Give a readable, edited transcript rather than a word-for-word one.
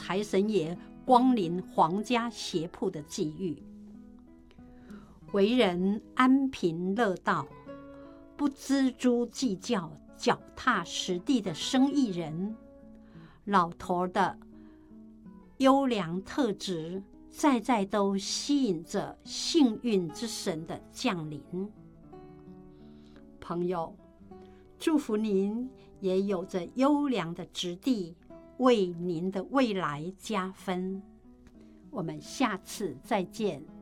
财神爷光临皇家鞋铺的际遇。为人安贫乐道，不锱铢计较，脚踏实地的生意人，老头的优良特质在在都吸引着幸运之神的降临。朋友，祝福您也有着优良的质地，为您的未来加分。我们下次再见。